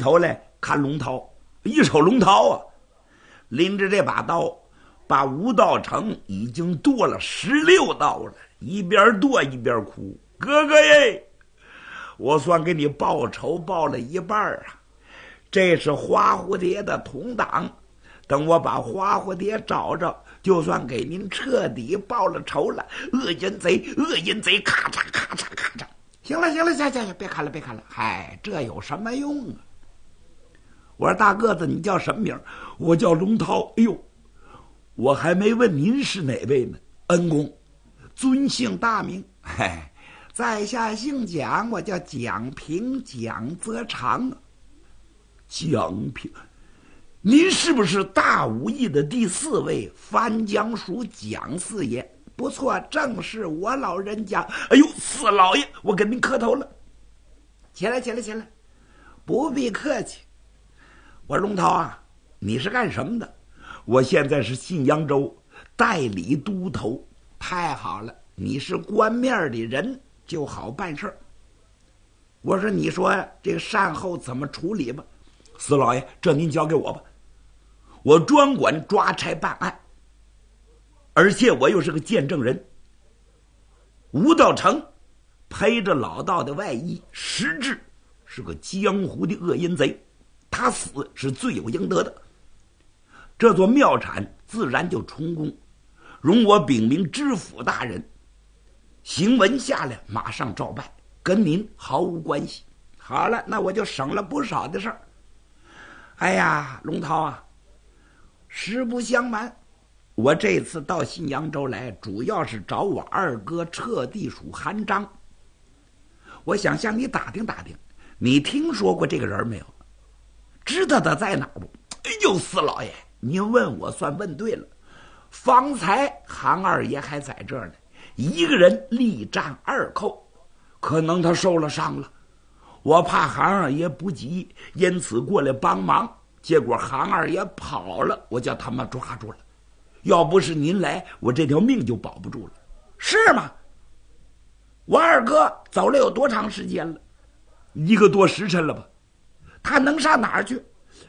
头来看龙涛，一瞅龙涛啊，拎着这把刀，把吴道成已经剁了16刀了，一边剁一边哭：“哥哥耶，我算给你报仇报了一半啊！这是花蝴蝶的同党，等我把花蝴蝶找着，就算给您彻底报了仇了。恶淫贼，恶淫贼！”咔嚓咔嚓咔嚓。行了，行，别看了，嗨，这有什么用啊？我说大个子，你叫什么名？我叫龙涛。哎呦，我还没问您是哪位呢。恩公，尊姓大名？嗨，在下姓蒋，我叫蒋平，蒋泽长。蒋平，您是不是大武义的第4位番江署蒋四爷？不错，正是我老人家。哎呦，四老爷，我跟您磕头了。起来，不必客气。我说龙涛啊，你是干什么的？我现在是信阳州代理都头。太好了，你是官面的人，就好办事儿。我说你说这个善后怎么处理吧？四老爷，这您交给我吧，我专管抓差办案，而且我又是个见证人。吴道成披着老道的外衣，实质是个江湖的恶淫贼，他死是罪有应得的。这座庙产自然就充公，容我禀明知府大人，行文下来马上照办，跟您毫无关系。好了，那我就省了不少的事儿。哎呀，龙涛啊，实不相瞒，我这次到信阳州来，主要是找我二哥彻地属韩章。我想向你打听打听，你听说过这个人没有？知道他在哪儿不？哎呦，四老爷，您问我算问对了。方才韩二爷还在这儿呢，一个人力战2寇，可能他受了伤了。我怕韩二爷不急，因此过来帮忙，结果韩二爷跑了，我叫他们抓住了。要不是您来，我这条命就保不住了。是吗？我二哥走了有多长时间了？1个多时辰了吧。他能上哪儿去？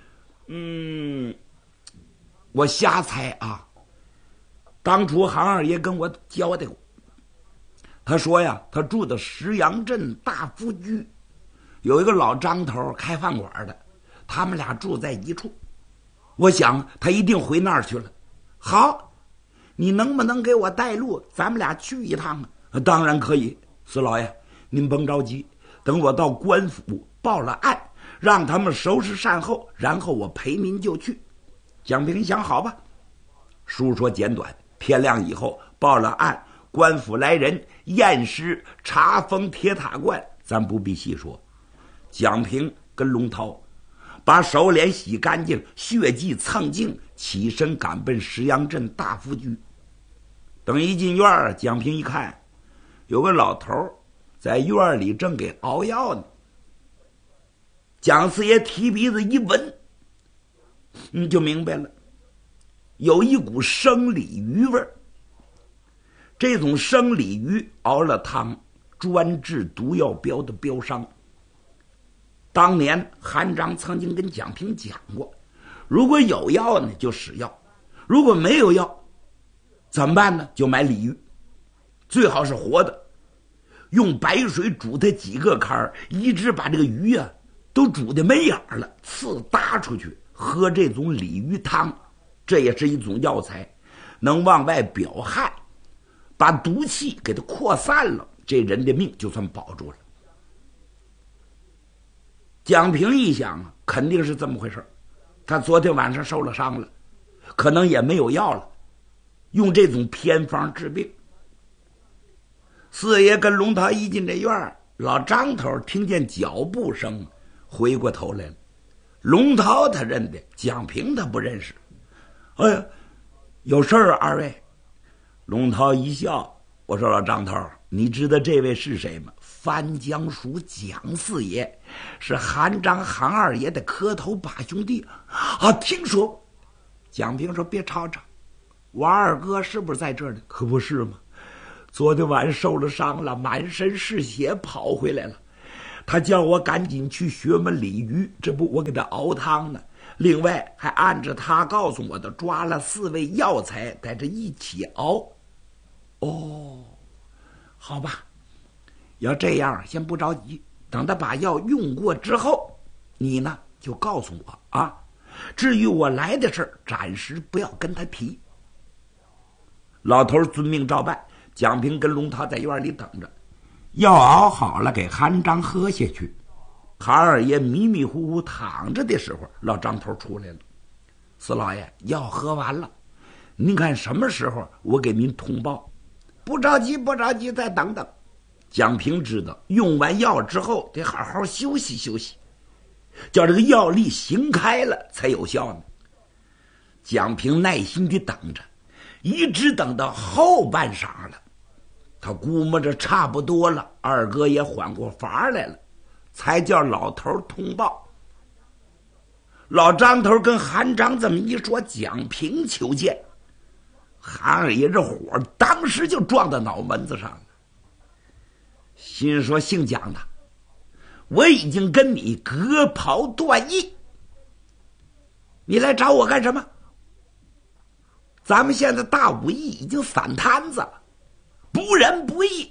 我瞎猜啊。当初韩二爷跟我交代过，他说呀，他住的石阳镇大福居，有一个老张头开饭馆的，他们俩住在一处。我想他一定回那儿去了。好，你能不能给我带路，咱们俩去一趟啊？当然可以，四老爷，您甭着急，等我到官府报了案，让他们收拾善后，然后我陪您就去。蒋平想好吧？书说简短，天亮以后报了案，官府来人验尸查封铁塔观，咱不必细说。蒋平跟龙涛把手脸洗干净，血迹蹭净，起身赶奔石阳镇大福居。等一进院，蒋平一看，有个老头在院里正给熬药呢。蒋四爷提鼻子一闻，就明白了，有一股生鲤鱼味儿。这种生鲤鱼熬了汤，专治毒药镖的镖伤。当年韩章曾经跟蒋平讲过，如果有药呢就使药，如果没有药怎么办呢？就买鲤鱼，最好是活的，用白水煮它几个坎，一直把这个鱼啊都煮得没眼了，刺搭出去，喝这种鲤鱼汤，这也是一种药材，能往外表汗，把毒气给它扩散了，这人的命就算保住了。蒋平一想，肯定是这么回事，他昨天晚上受了伤了，可能也没有药了，用这种偏方治病。四爷跟龙涛一进这院，老张头听见脚步声，回过头来了。龙涛他认得，蒋平他不认识。哎呀，有事儿啊二位？龙涛一笑，我说老张头，你知道这位是谁吗？番江署蒋四爷，是韩章韩二爷的磕头把兄弟啊！听说。蒋平说别吵吵，我二哥是不是在这儿呢？可不是吗？昨天晚上受了伤了，满身是血跑回来了。 他叫我赶紧去学门鲤鱼，这不我给他熬汤呢。另外还按着他告诉我的抓了4味药材在这一起熬。哦，好吧，要这样先不着急，等他把药用过之后，你呢就告诉我啊。至于我来的事儿，暂时不要跟他提。老头遵命照办，蒋平跟龙涛在院里等着，药熬好了给韩章喝下去。韩二爷迷迷糊糊躺着的时候，老张头出来了。四老爷，药喝完了，您看什么时候我给您通报？不着急，不着急，再等等。蒋平知道用完药之后得好好休息休息，叫这个药力行开了才有效呢。蒋平耐心地等着，一直等到后半晌了，他估摸着差不多了，二哥也缓过乏来了，才叫老头通报。老张头跟韩章这么一说，蒋平求见，韩二爷这火当时就撞到脑门子上了，心说姓蒋的，我已经跟你割袍断义，你来找我干什么？咱们现在大武艺已经散摊子了，不仁不义。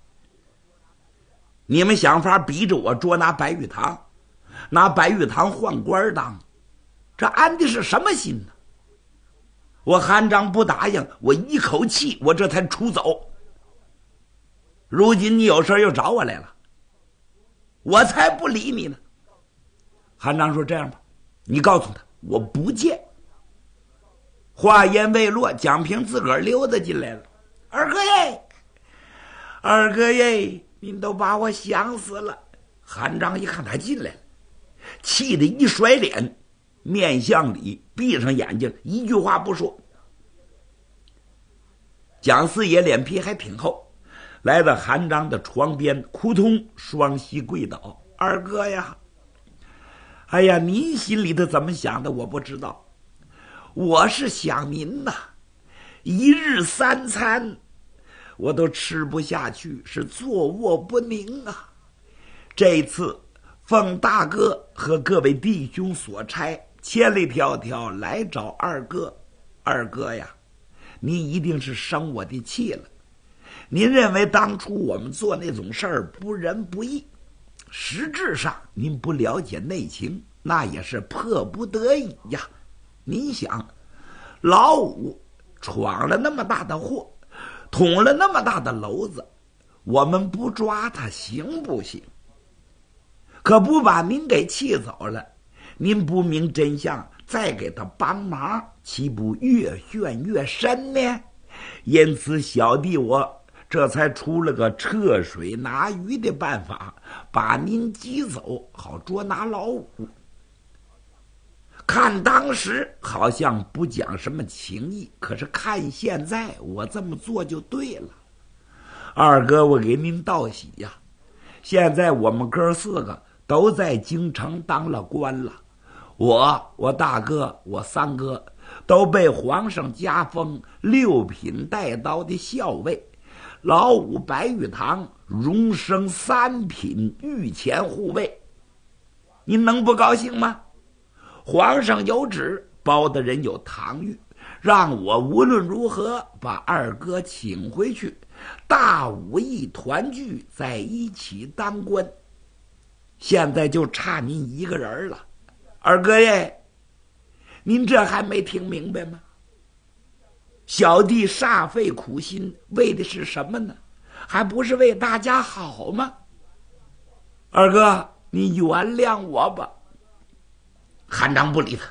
你们想法逼着我捉拿白玉堂，拿白玉堂换官当，这安的是什么心呢？我韩章不答应，我一口气我这才出走。如今你有事又找我来了，我才不理你呢。韩章说：“这样吧，你告诉他我不见。”话言未落，蒋平自个儿溜达进来了。二哥耶，二哥耶，您都把我想死了。韩章一看他进来了，气得一甩脸，面向里，闭上眼睛，一句话不说。蒋四爷脸皮还挺厚，来到韩章的床边，扑通双膝跪倒。二哥呀，哎呀，您心里头怎么想的我不知道，我是想您呐，一日3餐我都吃不下去，是坐卧不宁啊。这次奉大哥和各位弟兄所差，千里迢迢来找二哥。二哥呀，您一定是生我的气了。您认为当初我们做那种事儿不仁不义，实质上您不了解内情，那也是迫不得已呀。您想，老五闯了那么大的祸，捅了那么大的篓子，我们不抓他行不行？可不把您给气走了，您不明真相再给他帮忙，岂不越陷越深呢？因此小弟我这才出了个撤水拿鱼的办法，把您挤走，好捉拿老五。看当时好像不讲什么情义，可是看现在我这么做就对了。二哥，我给您道喜呀，现在我们哥4个都在京城当了官了，我大哥，我3哥都被皇上加封6品带刀的校尉，老五白玉堂荣升3品御前护卫，您能不高兴吗？皇上有旨，包大人有堂谕，让我无论如何把二哥请回去，大武艺团聚在一起当官。现在就差您一个人了。二哥耶，您这还没听明白吗？小弟煞费苦心，为的是什么呢？还不是为大家好吗？二哥，你原谅我吧。韩章不理他，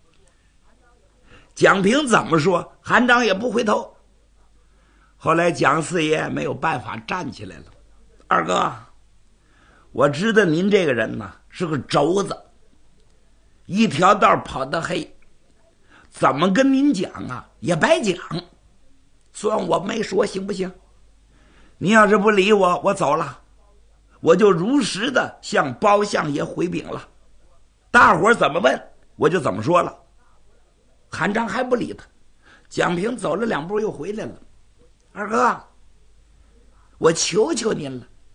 蒋平怎么说，韩章也不回头。后来蒋四爷没有办法站起来了。二哥，我知道您这个人呢是个轴子，一条道跑得黑，怎么跟您讲啊也白讲，算我没说行不行？您要是不理我，我走了，我就如实的向包相爷回禀了，大伙怎么问我就怎么说了。韩章还不理他，蒋平走了2步又回来了。二哥，我求求您了，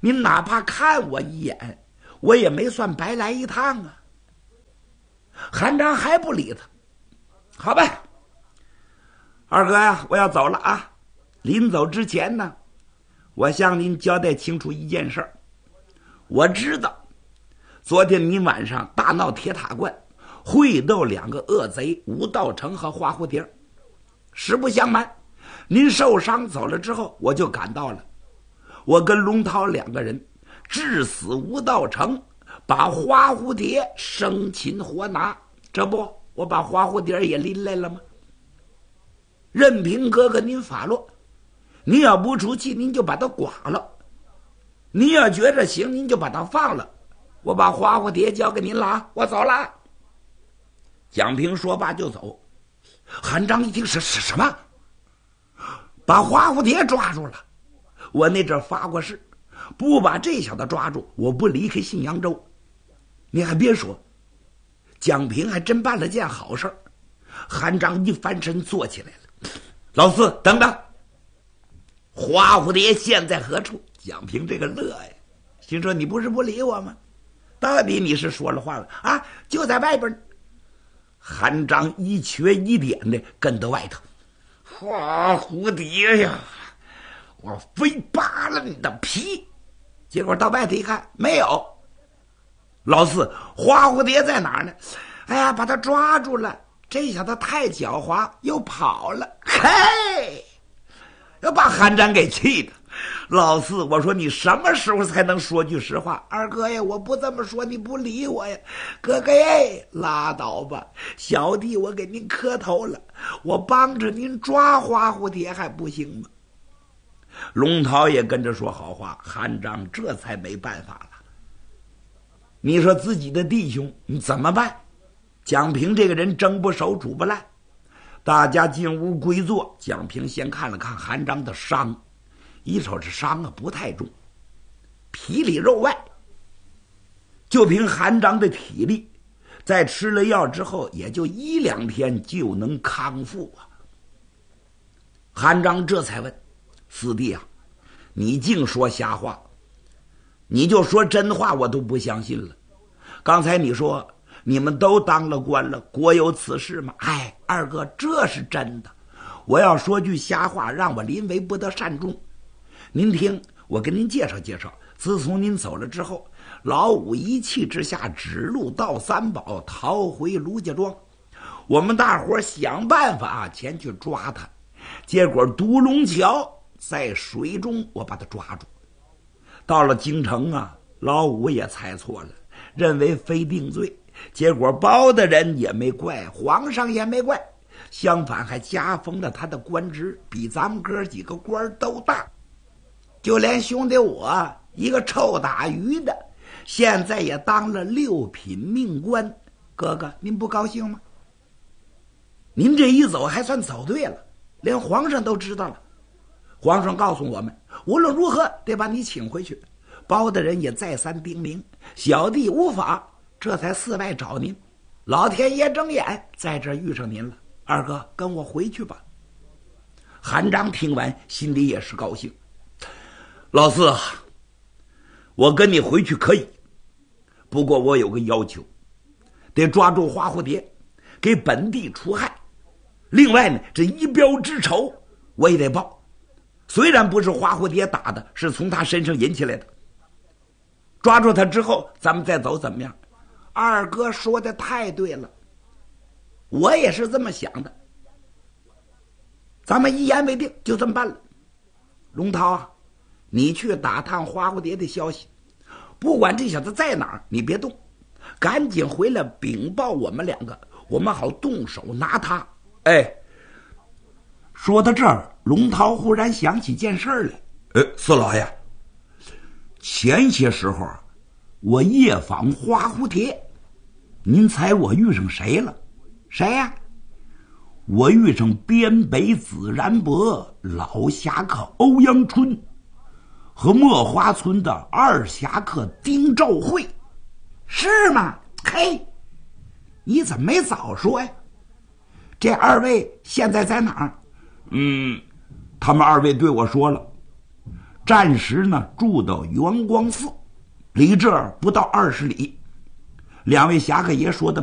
您哪怕看我一眼，我也没算白来一趟啊。韩章还不理他。好吧，二哥呀，我要走了啊。临走之前呢，我向您交代清楚一件事儿。我知道昨天您晚上大闹铁塔关，会斗两个恶贼吴道成和花蝴蝶。实不相瞒，您受伤走了之后，我就赶到了。我跟龙涛两个人致死吴道成，把花蝴蝶生擒活拿。这不，我把花蝴蝶也拎来了吗？任凭哥哥您发落，您要不出气，您就把他剐了；您要觉着行，您就把他放了。我把花蝴蝶交给您了啊，我走了。蒋平说罢就走。韩章一听是什么？把花蝴蝶抓住了。我那阵发过誓，不把这小子抓住，我不离开信阳州。你还别说，蒋平还真办了件好事。韩章一翻身坐起来了。老四，等等，花蝴蝶现在何处？蒋平这个乐呀，心说你不是不理我吗？到底你是说了话了啊？就在外边。韩章一瘸一点的跟到外头。花蝴蝶呀，我非扒了你的皮。结果到外头一看，没有。老四，花蝴蝶在哪儿呢？哎呀，把他抓住了。这小子太狡猾，又跑了。嘿，要把韩章给气的。老四，我说你什么时候才能说句实话？二哥呀，我不这么说，你不理我呀。哥哥呀，拉倒吧，小弟我给您磕头了，我帮着您抓花蝴蝶还不行吗？龙涛也跟着说好话，韩章这才没办法了。你说自己的弟兄你怎么办？蒋平这个人蒸不熟煮不烂。大家进屋归坐，蒋平先看了看韩章的伤，一瞅这伤啊不太重，皮里肉外，就凭韩章的体力，在吃了药之后也就1-2天就能康复啊。韩章这才问：四弟啊，你净说瞎话，你就说真话我都不相信了。刚才你说你们都当了官了，国有此事吗？哎，二哥，这是真的。我要说句瞎话，让我临危不得善终。您听，我跟您介绍介绍。自从您走了之后，老五一气之下指路到三宝，逃回卢家庄。我们大伙想办法前去抓他，结果独龙桥在水中，我把他抓住。到了京城啊，老五也猜错了，认为非定罪。结果包大人也没怪，皇上也没怪，相反还加封了他的官职，比咱们哥几个官都大。就连兄弟我一个臭打鱼的，现在也当了6品命官。哥哥，您不高兴吗？您这一走还算走对了，连皇上都知道了。皇上告诉我们，无论如何得把你请回去。包大人也再三叮咛，小弟无法，这才四外找您。老天爷睁眼，在这遇上您了。二哥，跟我回去吧。韩章听完心里也是高兴。老四啊，我跟你回去可以，不过我有个要求，得抓住花蝴蝶，给本地除害。另外呢，这一镖之仇我也得报，虽然不是花蝴蝶打的，是从他身上引起来的。抓住他之后咱们再走怎么样？二哥说的太对了，我也是这么想的。咱们一言为定，就这么办了。龙涛啊，你去打探花蝴蝶的消息，不管这小子在哪儿，你别动，赶紧回来禀报我们2个，我们好动手拿他。哎，说到这儿，龙涛忽然想起件事来。四老爷，前些时候我夜访花蝴蝶，您猜我遇上谁了？谁呀？我遇上边北子然伯、老侠客欧阳春和墨花村的二侠客丁兆会。是吗？嘿，你怎么没早说呀？这2位现在在哪儿？他们2位对我说了， 暂时呢住到元光寺，离这儿不到20里。两位侠客爷说的